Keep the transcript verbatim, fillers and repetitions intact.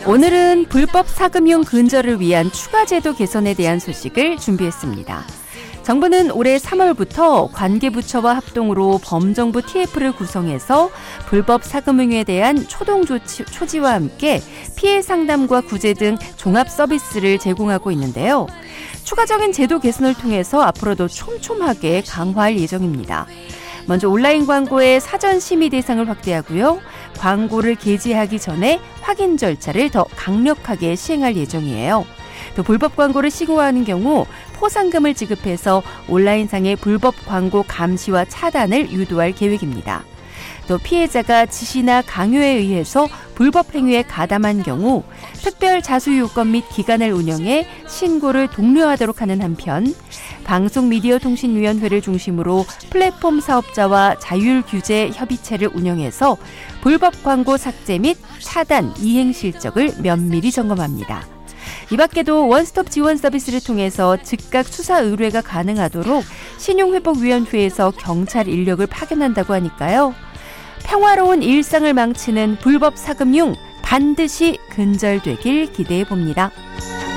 오늘은 불법 사금융 근절을 위한 추가 제도 개선에 대한 소식을 준비했습니다. 정부는 올해 삼월부터 관계부처와 합동으로 범정부 티에프를 구성해서 불법 사금융에 대한 초동 조치, 초지와 함께 피해 상담과 구제 등 종합 서비스를 제공하고 있는데요. 추가적인 제도 개선을 통해서 앞으로도 촘촘하게 강화할 예정입니다. 먼저 온라인 광고의 사전 심의 대상을 확대하고요. 광고를 게재하기 전에 확인 절차를 더 강력하게 시행할 예정이에요. 또 불법 광고를 시도하는 경우 포상금을 지급해서 온라인상의 불법 광고 감시와 차단을 유도할 계획입니다. 또 피해자가 지시나 강요에 의해서 불법 행위에 가담한 경우 특별 자수 요건 및 기간을 운영해 신고를 독려하도록 하는 한편 방송미디어통신위원회를 중심으로 플랫폼 사업자와 자율규제 협의체를 운영해서 불법 광고 삭제 및 차단 이행 실적을 면밀히 점검합니다. 이 밖에도 원스톱 지원 서비스를 통해서 즉각 수사 의뢰가 가능하도록 신용회복위원회에서 경찰 인력을 파견한다고 하니까요. 평화로운 일상을 망치는 불법 사금융 반드시 근절되길 기대해 봅니다.